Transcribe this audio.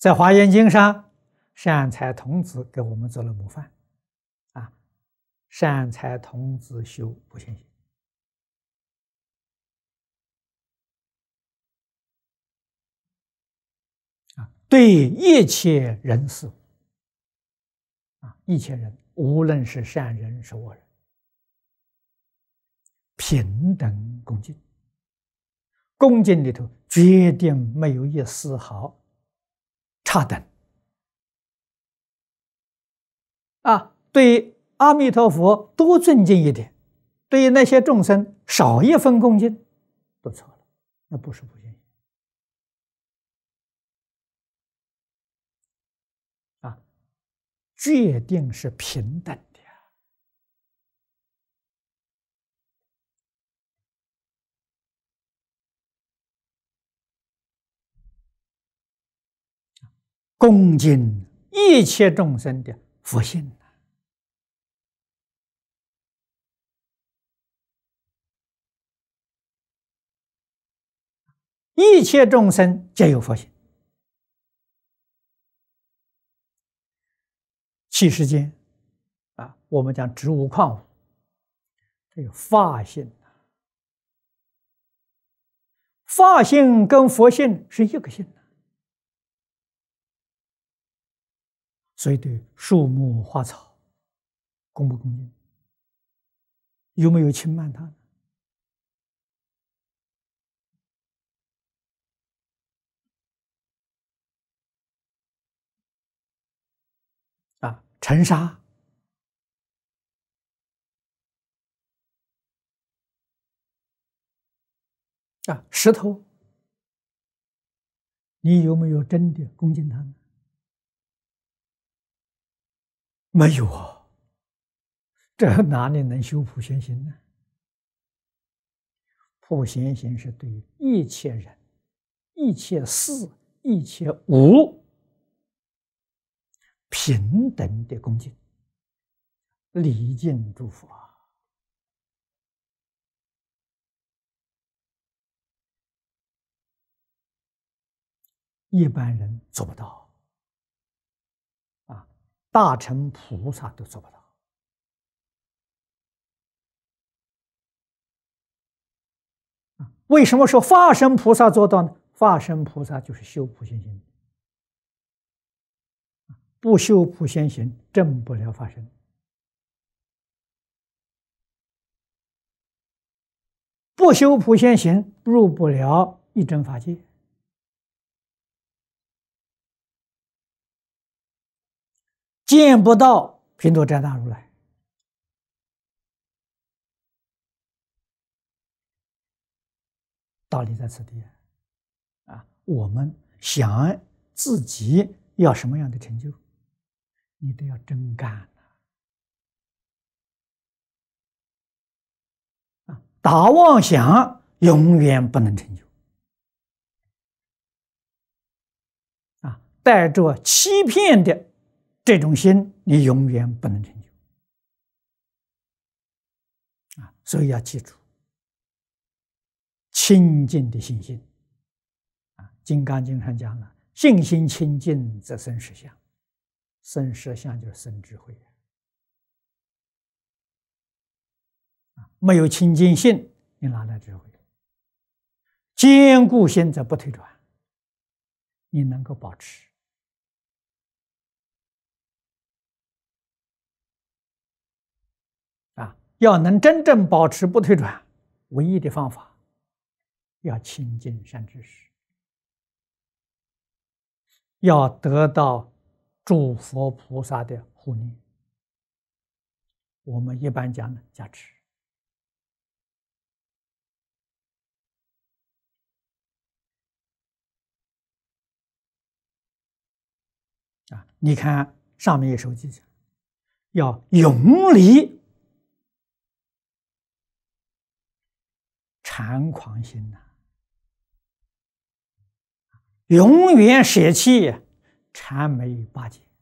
在《华严经》上，善财童子给我们做了模范啊！善财童子修普贤行啊，对一切人事物啊，一切人，无论是善人是恶人，平等恭敬。恭敬里头决定没有一丝毫差等啊！对阿弥陀佛多尊敬一点，对于那些众生少一分恭敬，都错了，那不是普贤行啊！决定是平等的。恭敬一切众生的佛性，一切众生皆有佛性。器世间啊，我们讲植物矿物，这有法性，法性跟佛性是一个性的。所以对树木花草恭不恭敬？有没有轻慢它呢？啊，尘沙啊，石头，你有没有真的恭敬它呢？没有啊，这哪里能修普贤行呢？普贤行是对于一切人、一切事、一切物平等的恭敬，礼敬诸佛。一般人做不到啊，大乘菩萨都做不到。为什么说法身菩萨做到呢？法身菩萨就是修普贤行，不修普贤行，证不了法身。不修普贤行，入不了一真法界。见不到频陀斋大如来。道理在此地啊！我们想自己要什么样的成就，你都要真干啊！打妄想永远不能成就啊！带着欺骗的这种心，你永远不能成就啊！所以要记住。清净的信心啊，《金刚经》上讲了，信心清净则生实相，生实相就是生智慧啊。没有清净心，你哪来智慧？坚固心则不退转，你能够保持啊。要能真正保持不退转，唯一的方法。要亲近善知识，要得到诸佛菩萨的护念。我们一般讲的加持啊！你看上面一首偈讲，要永离馋狂心呐。永远舍弃谄媚八戒